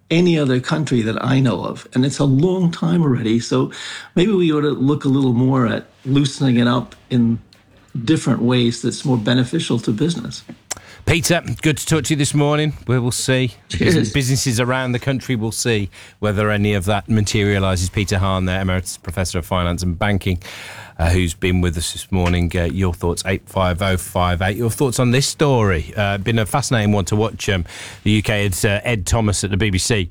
any other country that I know of. And it's a long time already. So maybe we ought to look a little more at loosening it up in different ways that's more beneficial to business. Peter, good to talk to you this morning. We will see. Cheers. Businesses around the country will see whether any of that materialises. Peter Hahn there, Emeritus Professor of Finance and Banking, who's been with us this morning. Your thoughts, 85058. Your thoughts on this story. Been a fascinating one to watch. The UK, it's Ed Thomas at the BBC.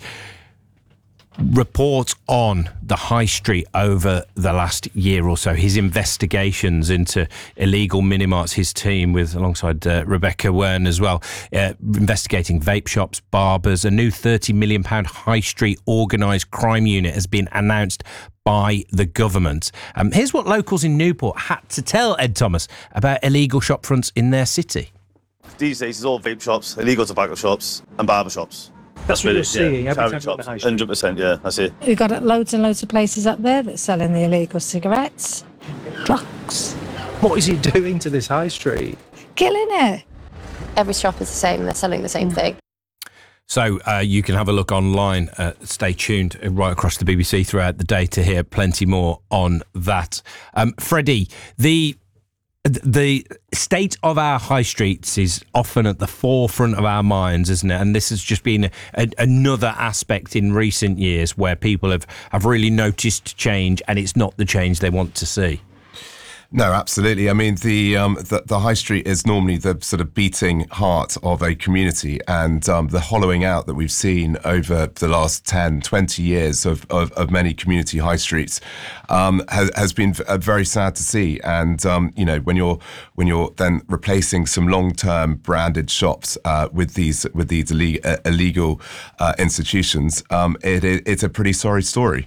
Report on the high street over the last year or so, his investigations into illegal mini-marts, his team alongside Rebecca Wern as well, investigating vape shops, barbers. A new £30 million high street organised crime unit has been announced by the government. Here's what locals in Newport had to tell Ed Thomas about illegal shop fronts in their city. These days it's all vape shops, illegal tobacco shops and barber shops. That's what you're seeing every time shops, on the high street. 100%, yeah, that's it. We've got loads and loads of places up there that selling the illegal cigarettes, drugs. What is he doing to this high street? Killing it. Every shop is the same, they're selling the same thing. So you can have a look online. Stay tuned right across the BBC throughout the day to hear plenty more on that. Freddie, the state of our high streets is often at the forefront of our minds, isn't it? And this has just been another aspect in recent years where people have really noticed change, and it's not the change they want to see. No, absolutely. I mean, the high street is normally the sort of beating heart of a community, and the hollowing out that we've seen over the last 10, 20 years of many community high streets has been very sad to see. And you know, when you're then replacing some long-term branded shops with these illegal institutions, it's a pretty sorry story.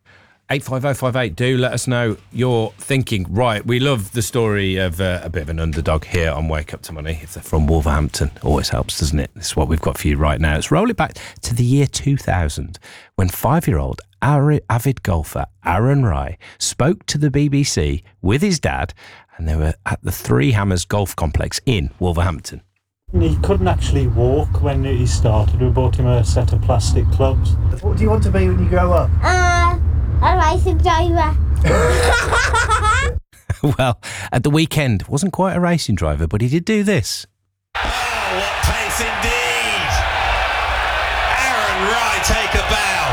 85058, do let us know your thinking. Right, we love the story of a bit of an underdog here on Wake Up to Money. If they're from Wolverhampton, always helps, doesn't it? This is what we've got for you right now. Let's roll it back to the year 2000 when 5-year-old avid golfer Aaron Rai spoke to the BBC with his dad, and they were at the Three Hammers Golf Complex in Wolverhampton. He couldn't actually walk when he started. We bought him a set of plastic clubs. What do you want to be when you grow up? A racing driver. Well, at the weekend, wasn't quite a racing driver, but he did do this. Oh, what pace indeed! Aaron Rai, take a bow.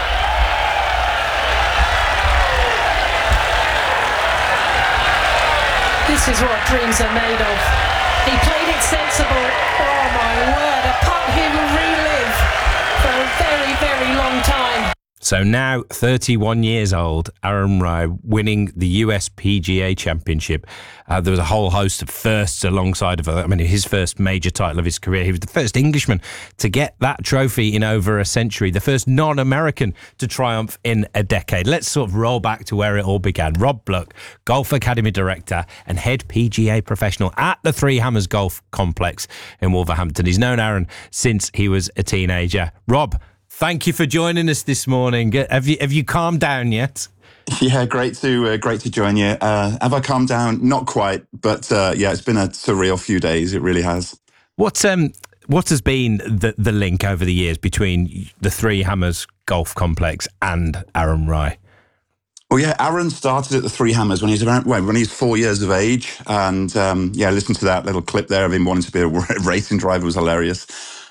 This is what dreams are made of. He played it sensible. Oh my word, a putt he will relive for a very, very long time. So now, 31 years old, Aaron Rai winning the US PGA Championship. There was a whole host of firsts alongside of it. I mean, his first major title of his career. He was the first Englishman to get that trophy in over a century, the first non-American to triumph in a decade. Let's sort of roll back to where it all began. Rob Bluck, Golf Academy Director and Head PGA Professional at the Three Hammers Golf Complex in Wolverhampton. He's known Aaron since he was a teenager. Rob, thank you for joining us this morning. Have you calmed down yet? Yeah, great to join you. Have I calmed down? Not quite, but yeah, it's been a surreal few days. It really has. What has been the link over the years between the Three Hammers Golf Complex and Aaron Rai? Well, yeah, Aaron started at the Three Hammers when he's 4 years of age, and yeah, listen to that little clip there of him wanting to be a racing driver was hilarious.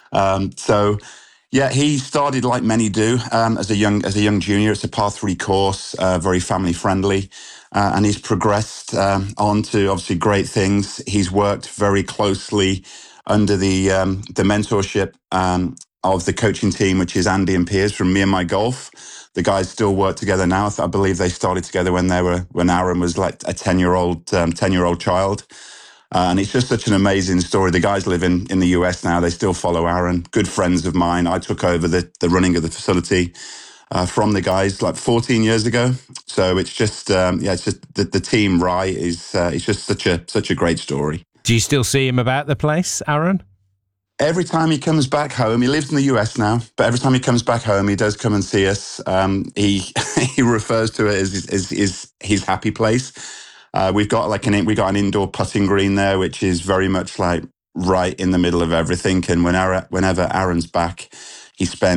So. Yeah, he started like many do as a young junior. It's a par 3 course, very family friendly, and he's progressed on to obviously great things. He's worked very closely under the mentorship of the coaching team, which is Andy and Piers from Me and My Golf. The guys still work together now. I believe they started together when Aaron was like a 10-year-old child. And it's just such an amazing story. The guys live in the US now. They still follow Aaron. Good friends of mine. I took over the running of the facility from the guys like 14 years ago. So it's just, it's just the team Rai is it's just such a great story. Do you still see him about the place, Aaron? Every time he comes back home, he lives in the US now, but every time he comes back home, he does come and see us. He refers to it as his happy place. We've got an indoor putting green there, which is very much like right in the middle of everything. And whenever Aaron's back, he spends